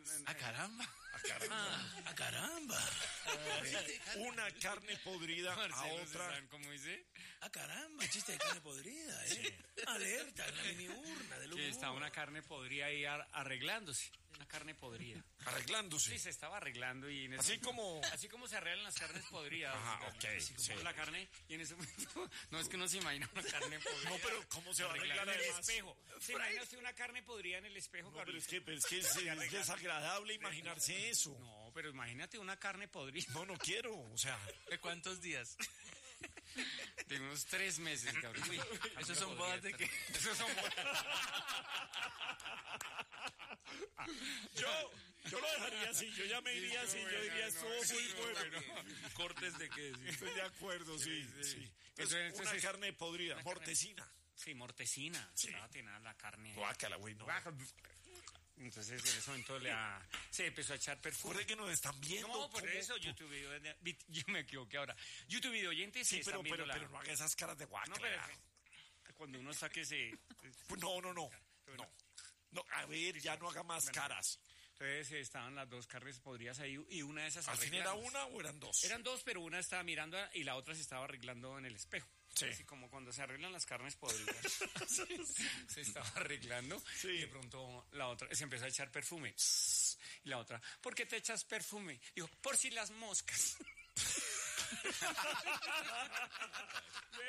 ¡A caramba! ¡A caramba! ¡A caramba! Una carne podrida a Marcelo, otra. ¿saben cómo dice? ¡A caramba! Chiste de carne podrida, ¿eh? Alerta, en la mini urna del humor. Que estaba una carne podrida ahí arreglándose. Una carne podrida. Arreglándose. Sí, se estaba arreglando y en ese Así como... Así como se arreglan las carnes podridas. Ajá, ok, Así como sí. la carne y en ese momento... No, es que uno se imagina una carne podrida. No, pero ¿cómo se va a arreglar en el además? espejo? ¿Se imagina usted una carne podrida en el espejo, No, pero es Carlitos? que es desagradable imaginarse eso. No, pero imagínate una carne podrida. No, no quiero, o sea... ¿De cuántos días? De unos 3 meses, cabrón. Uy, ¿Esos son bodas de qué? Esos son bodas. Yo lo dejaría así, yo ya me iría así, yo diría, estuvo muy bueno. ¿Cortes de qué? Estoy de acuerdo, sí. Entonces, Una carne podrida, mortecina. Sí, mortecina. Sí. Estaba tenaz la carne. Guácala, güey, no. Entonces en ese momento se empezó a echar perfume. Recuerde que nos están viendo. No, por ¿cómo? eso YouTube video, yo me equivoqué ahora. YouTube video oyentes Sí, están viendo pero no haga esas caras de guácala. No, pero cuando uno está que se... No, a ver, ya no haga más caras. Entonces estaban las dos carnes podridas ahí y una de esas ¿Al fin era arregladas. una o eran dos? Eran dos, pero una estaba mirando y la otra se estaba arreglando en el espejo. Sí. Así como cuando se arreglan las carnes podridas. Se estaba arreglando Sí. y de pronto la otra se empezó a echar perfume. Y la otra, ¿por qué te echas perfume? Dijo, por si las moscas.